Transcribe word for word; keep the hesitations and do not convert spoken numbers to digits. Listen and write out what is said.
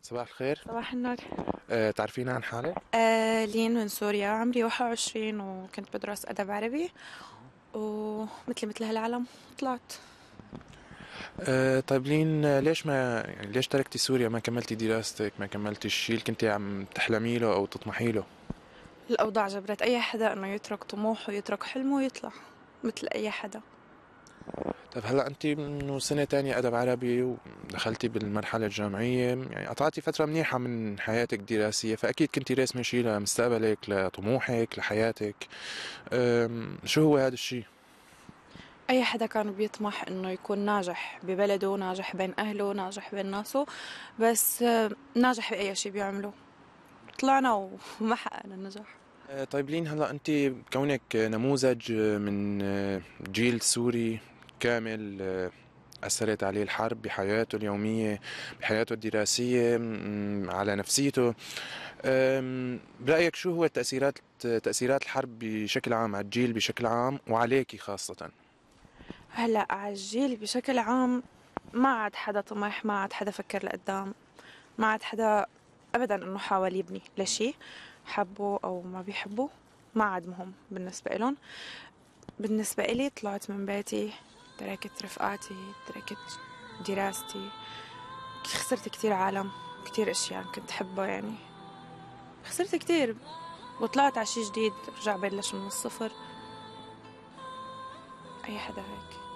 صباح الخير. صباح النور. أه تعرفين عن حالك؟ آه لين من سوريا، عمري واحد وعشرين وكنت بدرس أدب عربي، ومثلي مثل هالعالم طلعت. أه طيب لين، آه، ليش ما يعني ليش تركتي سوريا؟ ما كملتي دراستك؟ ما كملتي الشيء اللي كنتي عم تحلمي له او تطمحي له؟ الأوضاع جبرت أي حدا إنه يترك طموحه ويترك حلمه ويطلع مثل أي حدا. طيب هلا انت انه سنة تانية ادب عربي ودخلتي بالمرحلة الجامعية، يعني قطعتي فترة منيحة من حياتك الدراسية، فاكيد كنتي راسمة شيء لمستقبلك، لطموحك، لحياتك. أم، شو هو هذا الشيء؟ أي حدا كان بيطمح إنه يكون ناجح ببلده، ناجح بين أهله، ناجح بين ناسه، بس آه ناجح بأي شي بيعمله. طلعنا وما حققنا النجاح. أه طيب لين، هلا انت كونك نموذج من أه، جيل سوري كامل، أه، أثرت عليه الحرب بحياته اليومية، بحياته الدراسية، م- على نفسيته. أم، برأيك شو هو التأثيرات تأثيرات الحرب بشكل عام على الجيل بشكل عام وعليكي خاصة؟ هلا على الجيل بشكل عام، ما عاد حدا طمح، ما عاد حدا فكر لقدام، ما عاد حدا ابدا انه حاول يبني لشي حبه او ما بيحبه. ما عاد مهم بالنسبة لهم. بالنسبة إلي طلعت من بيتي، تركت رفقاتي، تركت دراستي، خسرت كتير عالم، كتير اشياء كنت حبها يعني. خسرت كتير وطلعت على شي جديد، رجع بلش من الصفر. اي حدا هيك.